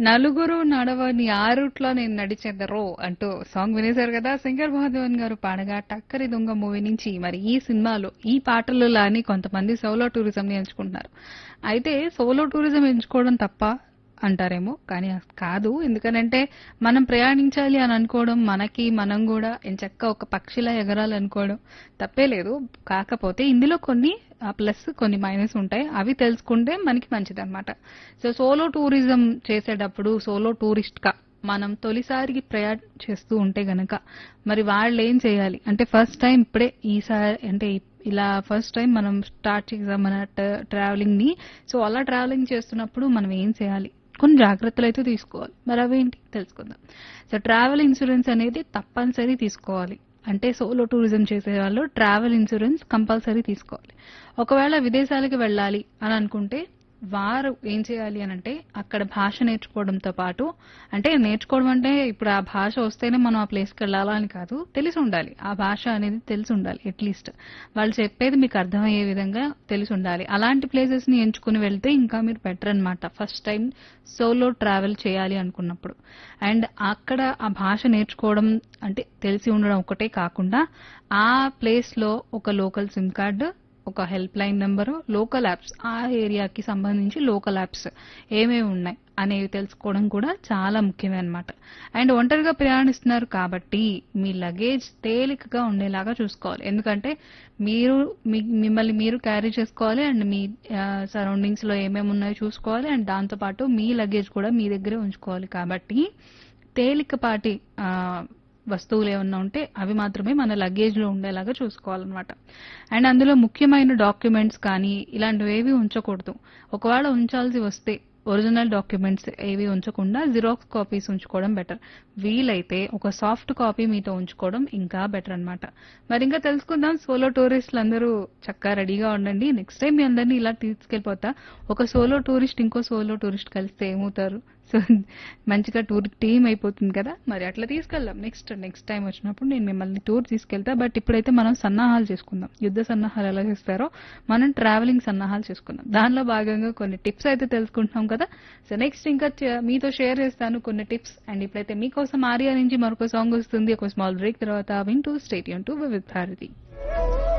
నలుగురు నడవని ఆ రూట్లో నేను నడిచెదరో అంటూ సాంగ్ వినేశారు కదా. శంకర్ మహాదేవన్ గారు పాడగా టక్కరి దొంగ మూవీ నుంచి. మరి ఈ సినిమాలో ఈ పాటలు లాని కొంతమంది సోలో టూరిజం ని ఎంచుకుంటున్నారు. అయితే సోలో టూరిజం ఎంచుకోవడం తప్ప అంటారేమో, కానీ కాదు. ఎందుకనంటే మనం ప్రయాణించాలి అని అనుకోవడం, మనకి మనం కూడా ఎంచక్కా ఒక పక్షిలా ఎగరాలనుకోవడం తప్పే లేదు. కాకపోతే ఇందులో కొన్ని ప్లస్ కొన్ని మైనస్ ఉంటాయి. అవి తెలుసుకుంటే మనకి మంచిదన్నమాట. సో సోలో టూరిజం చేసేటప్పుడు సోలో టూరిస్ట్ గా మనం తొలిసారికి ప్రయాణం చేస్తూ ఉంటే గనక మరి వాళ్ళు ఏం చేయాలి అంటే, ఫస్ట్ టైం ఇప్పుడే ఈసారి అంటే ఇలా ఫస్ట్ టైం మనం స్టార్ట్ చేసాం మన ట్రావెలింగ్ ని. సో అలా ట్రావెలింగ్ చేస్తున్నప్పుడు మనం ఏం చేయాలి, కొన్ని జాగ్రత్తలు అయితే తీసుకోవాలి. మరి అవేంటి తెలుసుకుందాం. సో ట్రావెల్ ఇన్సూరెన్స్ అనేది తప్పనిసరి తీసుకోవాలి. అంటే సోలో టూరిజం చేసే వాళ్ళు ట్రావెల్ ఇన్సూరెన్స్ కంపల్సరీ తీసుకోవాలి. ఒకవేళ విదేశాలకు వెళ్ళాలి అని అనుకుంటే వారు ఏం చేయాలి అని అంటే, అక్కడ భాష నేర్చుకోవడంతో పాటు, అంటే నేర్చుకోవడం అంటే ఇప్పుడు ఆ భాష వస్తేనే మనం ఆ ప్లేస్కి వెళ్ళాలా అని కాదు, తెలిసి ఉండాలి. ఆ భాష అనేది తెలిసి ఉండాలి. అట్లీస్ట్ వాళ్ళు చెప్పేది మీకు అర్థమయ్యే విధంగా తెలిసి ఉండాలి. అలాంటి ప్లేసెస్ ని ఎంచుకుని వెళ్తే ఇంకా మీరు బెటర్ అన్నమాట, ఫస్ట్ టైం సోలో ట్రావెల్ చేయాలి అనుకున్నప్పుడు. అండ్ అక్కడ ఆ భాష నేర్చుకోవడం అంటే తెలిసి ఉండడం ఒకటే కాకుండా, ఆ ప్లేస్ లో ఒక లోకల్ సిమ్ కార్డు, ఒక help line number, local apps, ఆ ఏరియాకి సంబంధించి లోకల్ యాప్స్ ఏమేమి ఉన్నాయి అనేవి తెలుసుకోవడం కూడా చాలా ముఖ్యమే అన్నమాట. అండ్ ఒంటరిగా ప్రయాణిస్తున్నారు కాబట్టి మీ లగేజ్ తేలికగా ఉండేలాగా చూసుకోవాలి. ఎందుకంటే మీరు మిమ్మల్ని మీరు క్యారీ చేసుకోవాలి. అండ్ మీ సరౌండింగ్స్ లో ఏమేమి ఉన్నాయో చూసుకోవాలి. అండ్ దాంతోపాటు మీ లగేజ్ కూడా మీ దగ్గరే ఉంచుకోవాలి. కాబట్టి తేలికపాటి వస్తువులు ఏమన్నా ఉంటే అవి మాత్రమే మన లగేజ్ లో ఉండేలాగా చూసుకోవాలన్నమాట. అండ్ అందులో ముఖ్యమైన డాక్యుమెంట్స్ కానీ ఇలాంటివి ఏవి ఉంచకూడదు. ఒకవేళ ఉంచాల్సి వస్తే ఒరిజినల్ డాక్యుమెంట్స్ ఏవి ఉంచకుండా జిరాక్స్ కాపీస్ ఉంచుకోవడం బెటర్. వీలైతే ఒక సాఫ్ట్ కాపీ మీతో ఉంచుకోవడం ఇంకా బెటర్ అన్నమాట. మరి ఇంకా తెలుసుకుందాం. సోలో టూరిస్టులు అందరూ చక్కగా రెడీగా ఉండండి. నెక్స్ట్ టైం మీ అందరినీ ఇలా తీసుకెళ్లిపోతా. ఒక సోలో టూరిస్ట్ ఇంకో సోలో టూరిస్ట్ కలిస్తే ఏమవుతారు? సో మంచిగా టూర్ టీమ్ అయిపోతుంది కదా. మరి అట్లా తీసుకెళ్దాం. నెక్స్ట్ టైం వచ్చినప్పుడు నేను మిమ్మల్ని టూర్ తీసుకెళ్తా. బట్ ఇప్పుడైతే మనం సన్నాహాలు చేసుకుందాం. యుద్ధ సన్నాహాలు ఎలా చేస్తారో మనం ట్రావెలింగ్ సన్నాహాలు చేసుకుందాం. దానిలో భాగంగా కొన్ని టిప్స్ అయితే తెలుసుకుంటున్నాం కదా. సో నెక్స్ట్ ఇంకా మీతో షేర్ చేస్తాను కొన్ని టిప్స్. అండ్ ఇప్పుడైతే మీకోసం ఆర్యా నుంచి మరొక సాంగ్ వస్తుంది. ఒక స్మాల్ బ్రేక్ తర్వాత వింటూ స్టేట్ యూన్ టు వివిధ భారతి.